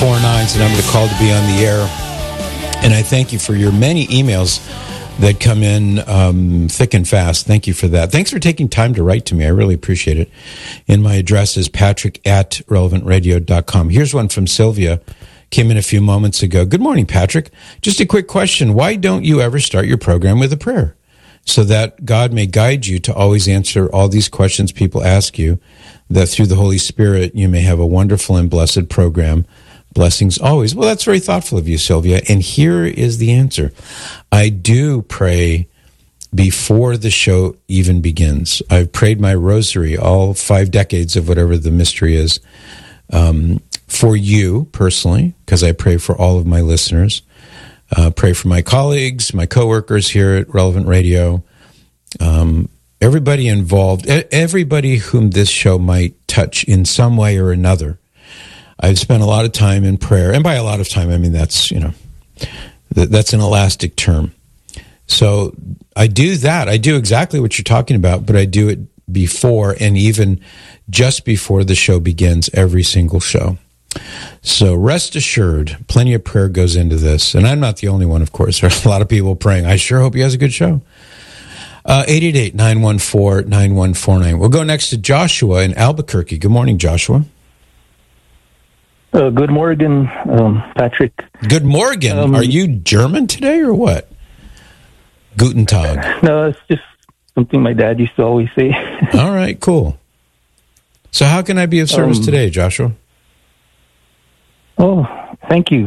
is the number to call to be on the air. And I thank you for your many emails that come in thick and fast. Thank you for that. Thanks for taking time to write to me. I really appreciate it. And my address is patrick@relevantradio.com. Here's one from Sylvia. Came in a few moments ago. Good morning, Patrick. Just a quick question. Why don't you ever start your program with a prayer so that God may guide you to always answer all these questions people ask you, that through the Holy Spirit you may have a wonderful and blessed program. Blessings always. Well, that's very thoughtful of you, Sylvia. And here is the answer. I do pray before the show even begins. I've prayed my rosary, all 5 decades of whatever the mystery is, for you personally, because I pray for all of my listeners. Pray for my colleagues, my coworkers here at Relevant Radio, everybody involved, everybody whom this show might touch in some way or another. I've spent a lot of time in prayer, and by a lot of time, I mean that's that's an elastic term. So I do that. I do exactly what you're talking about, but I do it before and even just before the show begins, every single show. So rest assured, plenty of prayer goes into this. And I'm not the only one, of course. There are a lot of people praying. I sure hope he has a good show. 888-914-9149. We'll go next to Joshua in Albuquerque. Good morning, Joshua. Good morning, Patrick. Good morning. Are you German today or what? Guten Tag. No, it's just something my dad used to always say. All right, cool. So how can I be of service today, Joshua? Oh, thank you.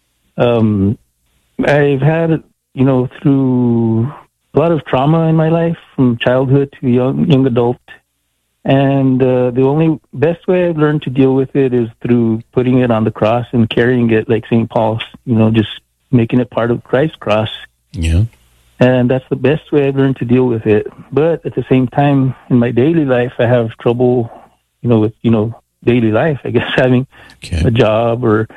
I've had, through a lot of trauma in my life, from childhood to young adult. And the only best way I've learned to deal with it is through putting it on the cross and carrying it like St. Paul's, just making it part of Christ's cross. Yeah. And that's the best way I've learned to deal with it. But at the same time, in my daily life, I have trouble, with, daily life, I guess, having a job or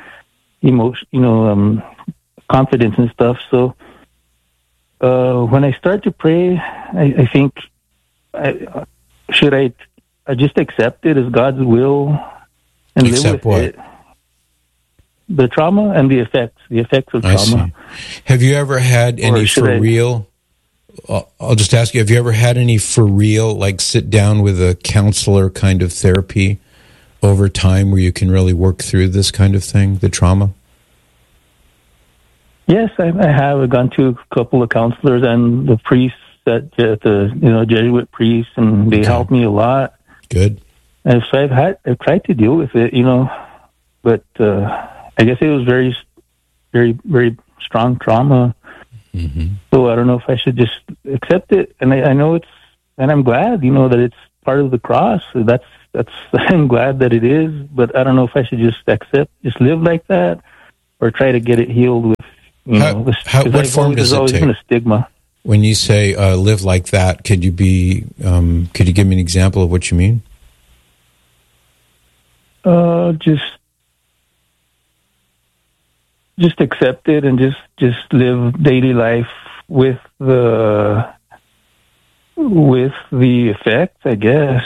confidence and stuff. So when I start to pray, I think, should I just accept it as God's will and live with it? The trauma and the effects of trauma. See. Have you ever had any for real? I'll just ask you, have you ever had any for real, like sit down with a counselor kind of therapy over time where you can really work through this kind of thing, the trauma? Yes, I have. I've gone to a couple of counselors and the priests at the Jesuit priests, and they helped me a lot. Good. And so I've tried to deal with it, but I guess it was very, very, very strong trauma. Mm-hmm. So I don't know if I should just accept it. And I know and I'm glad, that it's part of the cross. That's I'm glad that it is, but I don't know if I should just live like that, or try to get it healed with, what form does it take? There's always been a stigma. When you say live like that, could you give me an example of what you mean? Just accept it and just live daily life with the effects, I guess,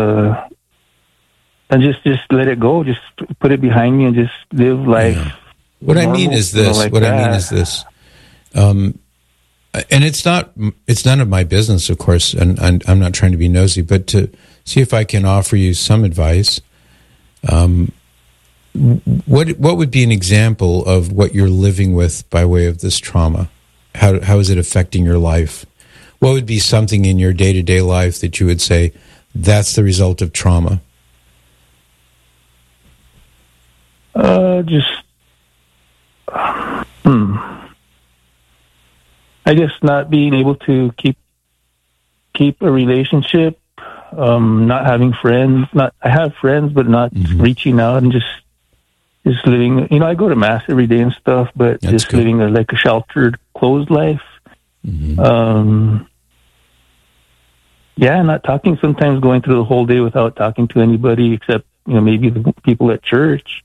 and just let it go. Just put it behind me and just live life. Yeah. What I mean is this. And it's none of my business, of course, and I'm not trying to be nosy, but to see if I can offer you some advice. What would be an example of what you're living with by way of this trauma? How is it affecting your life? What would be something in your day-to-day life that you would say, that's the result of trauma? I guess not being able to keep a relationship, not having friends. I have friends, but not reaching out and just living. I go to mass every day and stuff, but that's just good. Living like a sheltered, closed life. Mm-hmm. Not talking. Sometimes going through the whole day without talking to anybody except maybe the people at church.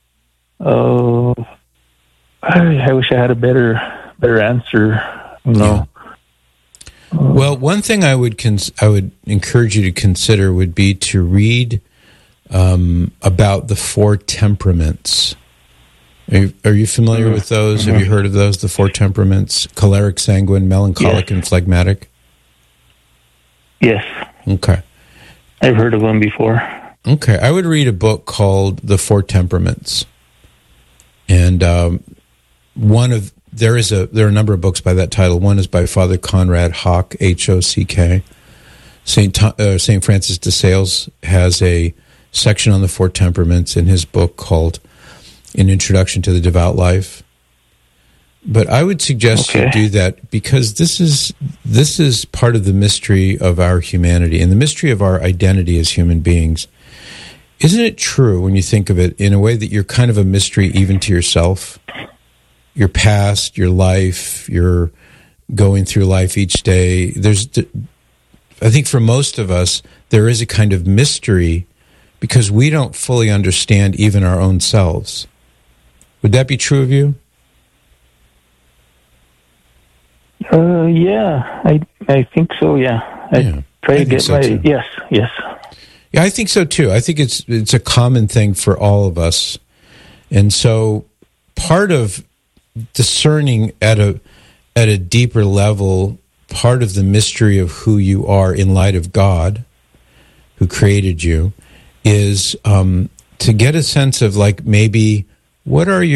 I wish I had a better answer. Yeah. Well, one thing I would encourage you to consider would be to read about the 4 temperaments Are you familiar with those? Have you heard of those? The four temperaments: choleric, sanguine, melancholic, and phlegmatic. Yes. Okay. I've heard of them before. Okay, I would read a book called The Four Temperaments, and there are a number of books by that title. One is by Father Conrad Hock, Hock. Saint Francis de Sales has a section on the Four Temperaments in his book called An Introduction to the Devout Life. But I would suggest you do that because this is part of the mystery of our humanity and the mystery of our identity as human beings. Isn't it true when you think of it in a way that you're kind of a mystery even to yourself? Your past, your life, you're going through life each day. I think for most of us, there is a kind of mystery because we don't fully understand even our own selves. Would that be true of you? Yeah, I think so. Yeah, I try to get so my yes. Yeah, I think so too. I think it's a common thing for all of us, and so part of discerning at a deeper level, part of the mystery of who you are in light of God, who created you, is to get a sense of like maybe what are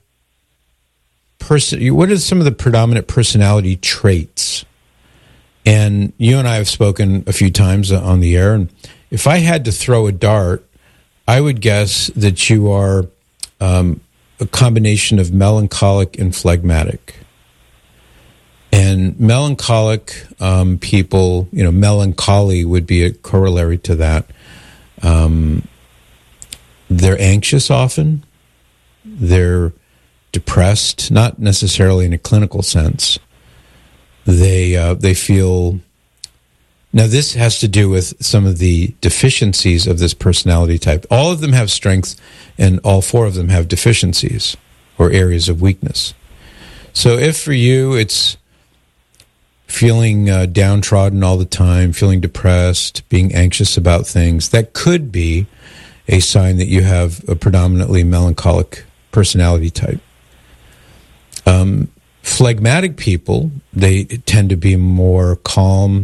some of the predominant personality traits? And you and I have spoken a few times on the air, and if I had to throw a dart, I would guess that you are a combination of melancholic and phlegmatic. And melancholic people, melancholy would be a corollary to that. They're anxious often. They're depressed, not necessarily in a clinical sense. They feel... Now, this has to do with some of the deficiencies of this personality type. All of them have strengths, and all four of them have deficiencies or areas of weakness. So if for you it's feeling downtrodden all the time, feeling depressed, being anxious about things, that could be a sign that you have a predominantly melancholic personality type. Phlegmatic people, they tend to be more calm,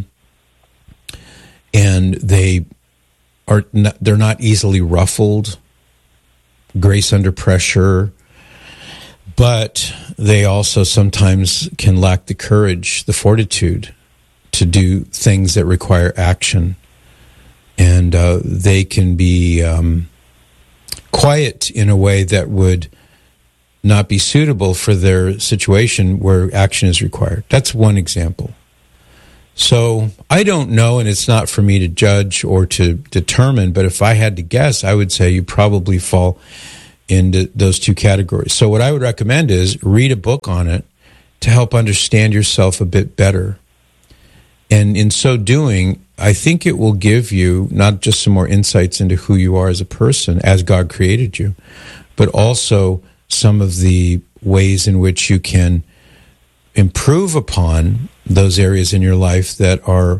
and they're not easily ruffled, grace under pressure, but they also sometimes can lack the courage, the fortitude to do things that require action. And they can be quiet in a way that would not be suitable for their situation where action is required. That's one example. So I don't know, and it's not for me to judge or to determine, but if I had to guess, I would say you probably fall into those two categories. So what I would recommend is read a book on it to help understand yourself a bit better. And in so doing, I think it will give you not just some more insights into who you are as a person, as God created you, but also some of the ways in which you can improve upon those areas in your life that are,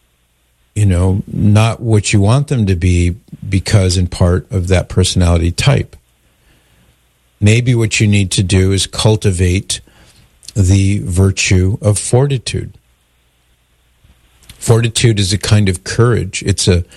not what you want them to be because in part of that personality type. Maybe what you need to do is cultivate the virtue of fortitude. Fortitude is a kind of courage. It's a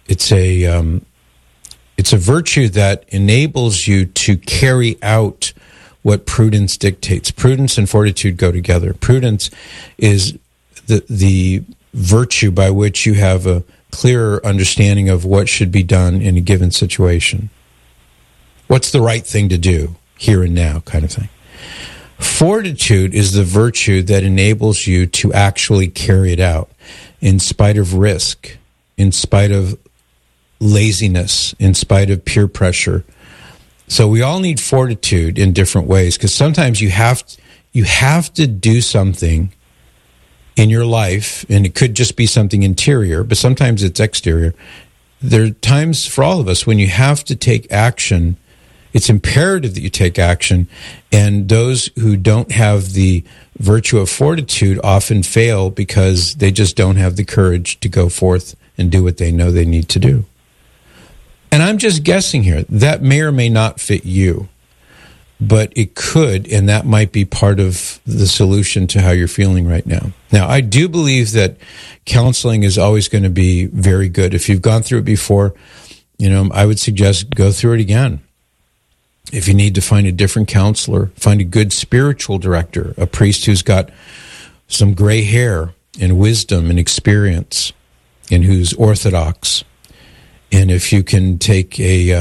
virtue that enables you to carry out what prudence dictates. Prudence and fortitude go together. Prudence is the virtue by which you have a clearer understanding of what should be done in a given situation. What's the right thing to do here and now, kind of thing. Fortitude is the virtue that enables you to actually carry it out in spite of risk, in spite of laziness, in spite of peer pressure. So we all need fortitude in different ways, because sometimes you have to do something in your life, and it could just be something interior, but sometimes it's exterior. There are times for all of us when you have to take action. It's imperative that you take action, and those who don't have the virtue of fortitude often fail because they just don't have the courage to go forth and do what they know they need to do. And I'm just guessing here. That may or may not fit you. but it could, and that might be part of the solution to how you're feeling right now. Now, I do believe that counseling is always going to be very good. If you've gone through it before, I would suggest go through it again. If you need to find a different counselor, find a good spiritual director, a priest who's got some gray hair and wisdom and experience and who's orthodox. And if you can take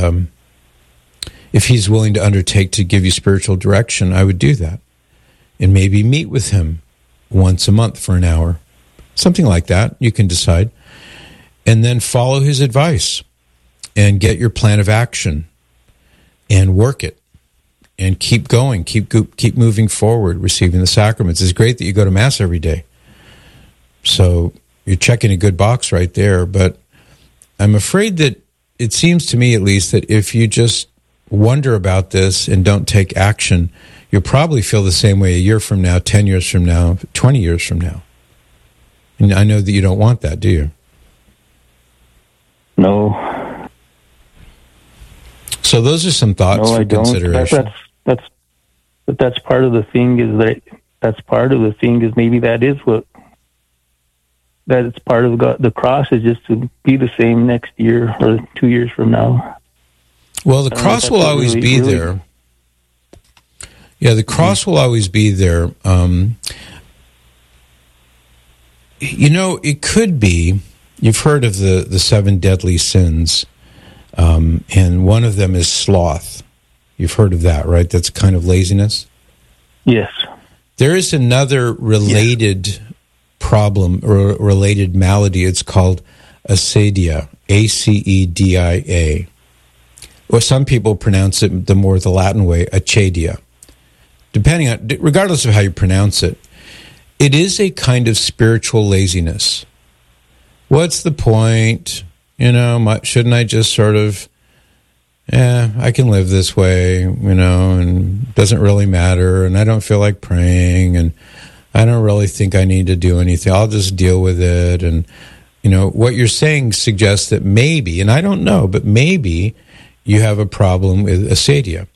if he's willing to undertake to give you spiritual direction, I would do that. And maybe meet with him once a month for an hour. Something like that. You can decide. And then follow his advice and get your plan of action and work it and keep going, keep moving forward, receiving the sacraments. It's great that you go to Mass every day. So you're checking a good box right there. But I'm afraid that it seems to me, at least, that if you just wonder about this and don't take action, you'll probably feel the same way a year from now, 10 years from now, 20 years from now. And I know that you don't want that, do you? No. So those are some thoughts for consideration. That's part of the thing is maybe that it's part of God. The cross is just to be the same next year or 2 years from now. Well, the cross will always be there. Yeah, the cross will always be there. It could be, you've heard of the 7 deadly sins, and one of them is sloth. You've heard of that, right? That's kind of laziness? Yes. There is another related problem or related malady. It's called acedia, A-C-E-D-I-A. Or some people pronounce it the Latin way, acedia. Regardless of how you pronounce it, it is a kind of spiritual laziness. What's the point? Shouldn't I just sort of, I can live this way, and it doesn't really matter, and I don't feel like praying, and I don't really think I need to do anything. I'll just deal with it. And, what you're saying suggests that maybe, and I don't know, but maybe you have a problem with acedia,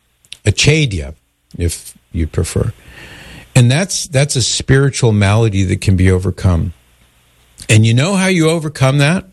if you prefer. And that's a spiritual malady that can be overcome. And you know how you overcome that?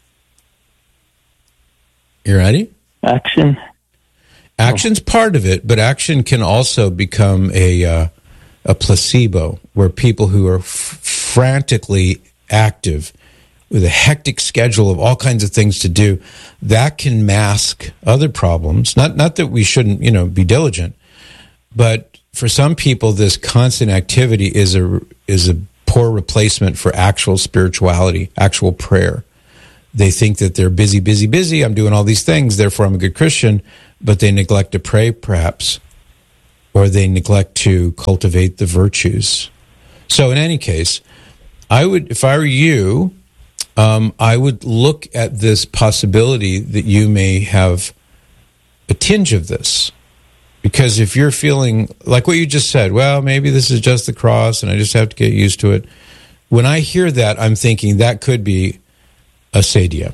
You ready? Action. Action's part of it, but action can also become a placebo, where people who are frantically active with a hectic schedule of all kinds of things to do, that can mask other problems. Not that we shouldn't, be diligent, but for some people, this constant activity is a poor replacement for actual spirituality, actual prayer. They think that they're busy, busy, busy. I'm doing all these things, therefore I'm a good Christian, but they neglect to pray, perhaps, or they neglect to cultivate the virtues. So in any case, if I were you, I would look at this possibility that you may have a tinge of this. Because if you're feeling like what you just said, well, maybe this is just the cross and I just have to get used to it. When I hear that, I'm thinking that could be acedia.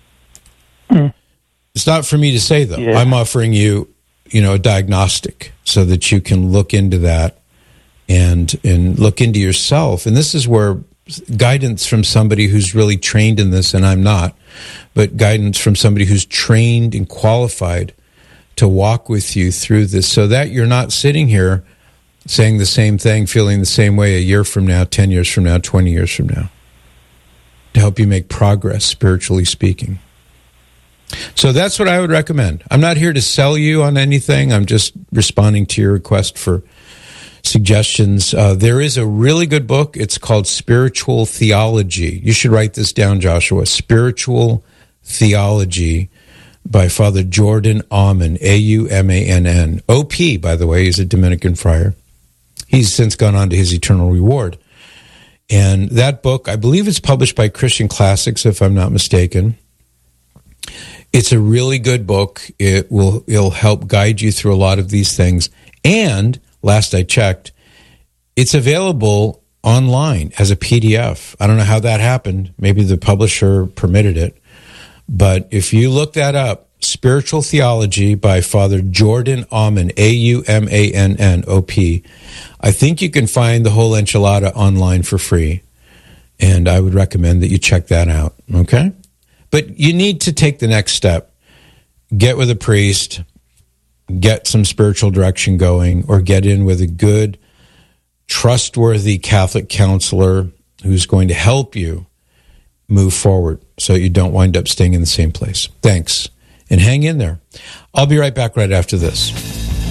It's not for me to say, though. Yeah. I'm offering you, a diagnostic so that you can look into that and look into yourself. And this is where guidance from somebody who's really trained in this, and I'm not, but guidance from somebody who's trained and qualified to walk with you through this, so that you're not sitting here saying the same thing, feeling the same way a year from now, 10 years from now, 20 years from now, to help you make progress, spiritually speaking. So that's what I would recommend. I'm not here to sell you on anything. I'm just responding to your request for suggestions. There is a really good book. It's called Spiritual Theology. You should write this down, Joshua. Spiritual Theology by Father Jordan Aumann, A-U-M-A-N-N. O-P, by the way, he's a Dominican friar. He's since gone on to his eternal reward. And that book, I believe it's published by Christian Classics, if I'm not mistaken. It's a really good book. It'll help guide you through a lot of these things. And, last I checked, it's available online as a PDF. I don't know how that happened. Maybe the publisher permitted it. But if you look that up, Spiritual Theology by Father Jordan Aumann, Aumann, I think you can find the whole enchilada online for free, and I would recommend that you check that out, okay? But you need to take the next step. Get with a priest, get some spiritual direction going, or get in with a good, trustworthy Catholic counselor who's going to help you move forward so you don't wind up staying in the same place. Thanks. And hang in there. I'll be right back right after this.